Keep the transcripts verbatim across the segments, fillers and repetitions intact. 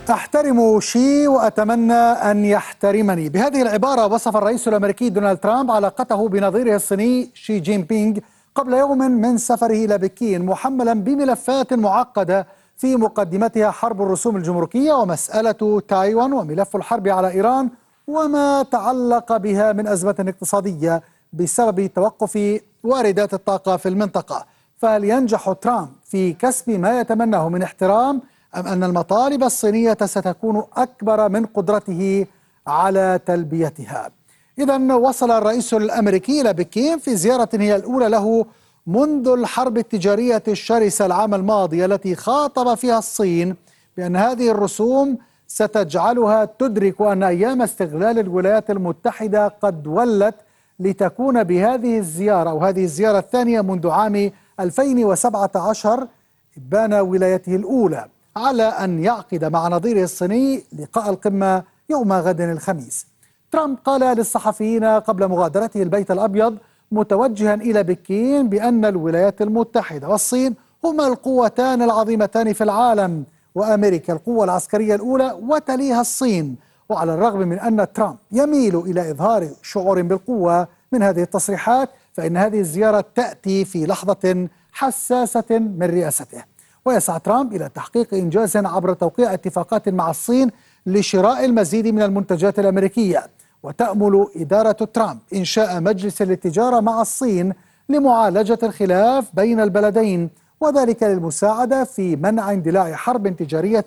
أحترم شي وأتمنى أن يحترمني. بهذه العبارة وصف الرئيس الأمريكي دونالد ترامب علاقته بنظيره الصيني شي جين بينغ قبل يوم من سفره إلى بكين، محملا بملفات معقدة في مقدمتها حرب الرسوم الجمركية ومسألة تايوان وملف الحرب على إيران وما تعلق بها من أزمة اقتصادية بسبب توقف واردات الطاقة في المنطقة. فهل ينجح ترامب في كسب ما يتمناه من احترام، أم أن المطالب الصينية ستكون أكبر من قدرته على تلبيتها؟ إذن وصل الرئيس الأمريكي إلى بكين في زيارة هي الأولى له منذ الحرب التجارية الشرسة العام الماضي التي خاطب فيها الصين بأن هذه الرسوم ستجعلها تدرك أن أيام استغلال الولايات المتحدة قد ولت، لتكون بهذه الزيارة أو هذه الزيارة الثانية منذ عام ألفين وسبعة عشر إبان ولايته الأولى على أن يعقد مع نظيره الصيني لقاء القمة يوم غد الخميس. ترامب قال للصحفيين قبل مغادرته البيت الأبيض متوجها إلى بكين بأن الولايات المتحدة والصين هما القوتان العظيمتان في العالم، وأمريكا القوة العسكرية الأولى وتليها الصين. وعلى الرغم من أن ترامب يميل إلى إظهار شعور بالقوة من هذه التصريحات، فإن هذه الزيارة تأتي في لحظة حساسة من رئاسته، ويسعى ترامب إلى تحقيق إنجاز عبر توقيع اتفاقات مع الصين لشراء المزيد من المنتجات الأمريكية. وتأمل إدارة ترامب إنشاء مجلس للتجارة مع الصين لمعالجة الخلاف بين البلدين، وذلك للمساعدة في منع اندلاع حرب تجارية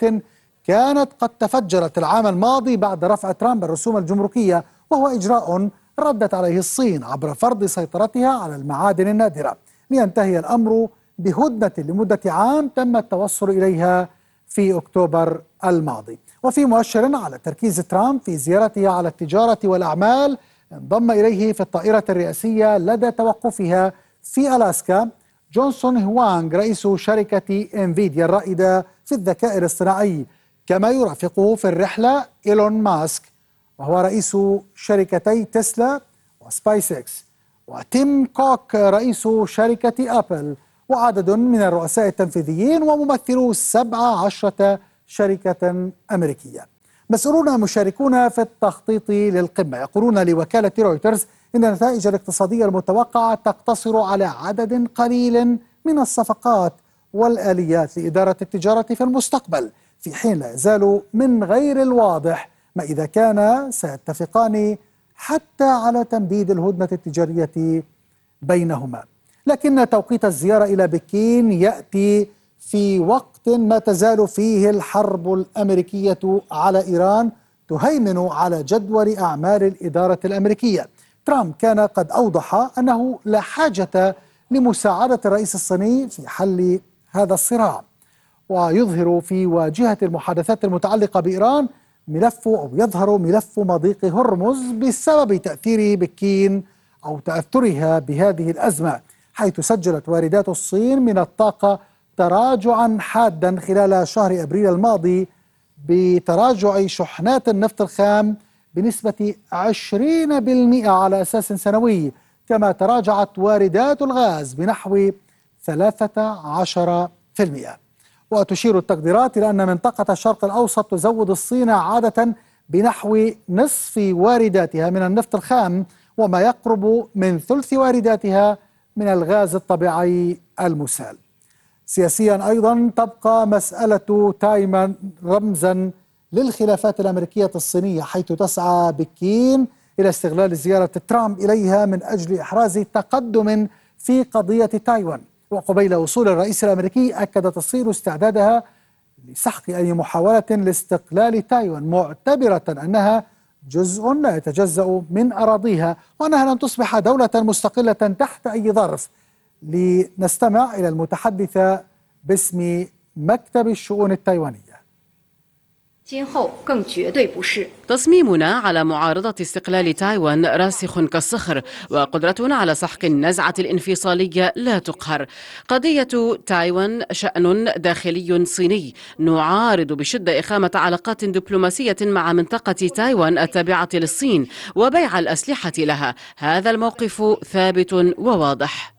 كانت قد تفجرت العام الماضي بعد رفع ترامب الرسوم الجمركية، وهو إجراء ردت عليه الصين عبر فرض سيطرتها على المعادن النادرة، لينتهي الأمر بهدنة لمدة عام تم التوصل إليها في أكتوبر الماضي. وفي مؤشر على تركيز ترامب في زيارته على التجارة والأعمال، انضم إليه في الطائرة الرئاسية لدى توقفها في ألاسكا جونسون هوانغ رئيس شركة انفيديا الرائدة في الذكاء الاصطناعي، كما يرافقه في الرحلة إيلون ماسك وهو رئيس شركتي تسلا وسبايس إكس، وتيم كوك رئيس شركة أبل، وعدد من الرؤساء التنفيذيين وممثلو سبع عشرة شركة أمريكية. مسؤولون مشاركون في التخطيط للقمة يقولون لوكالة رويترز إن النتائج الاقتصادية المتوقعة تقتصر على عدد قليل من الصفقات والآليات لإدارة التجارة في المستقبل، في حين لا يزال من غير الواضح ما إذا كان سيتفقان حتى على تمديد الهدنة التجارية بينهما. لكن توقيت الزيارة إلى بكين يأتي في وقت ما تزال فيه الحرب الأمريكية على إيران تهيمن على جدول أعمال الإدارة الأمريكية. ترامب كان قد أوضح أنه لا حاجة لمساعدة الرئيس الصيني في حل هذا الصراع، ويظهر في واجهة المحادثات المتعلقة بإيران ملف أو يظهر ملف مضيق هرمز بسبب تأثير بكين أو تأثرها بهذه الأزمة، حيث سجلت واردات الصين من الطاقة تراجعا حادا خلال شهر أبريل الماضي بتراجع شحنات النفط الخام بنسبة عشرين بالمئة على أساس سنوي، كما تراجعت واردات الغاز بنحو ثلاثة عشر بالمئة. وتشير التقديرات إلى أن منطقة الشرق الأوسط تزود الصين عادة بنحو نصف وارداتها من النفط الخام، وما يقرب من ثلث وارداتها من الغاز الطبيعي المسال. سياسيا أيضا تبقى مسألة تايوان رمزا للخلافات الأمريكية الصينية، حيث تسعى بكين إلى استغلال زيارة ترامب إليها من أجل إحراز تقدم في قضية تايوان. وقبيل وصول الرئيس الأمريكي أكدت الصين استعدادها لسحق أي محاولة لاستقلال تايوان، معتبرة أنها جزء لا يتجزأ من أراضيها وأنها لن تصبح دولة مستقلة تحت أي ظرف. لنستمع إلى المتحدثة باسم مكتب الشؤون التايوانية. تصميمنا على معارضة استقلال تايوان راسخ كالصخر، وقدرتنا على سحق النزعة الانفصالية لا تقهر. قضية تايوان شأن داخلي صيني، نعارض بشدة إقامة علاقات دبلوماسية مع منطقة تايوان التابعة للصين وبيع الأسلحة لها. هذا الموقف ثابت وواضح.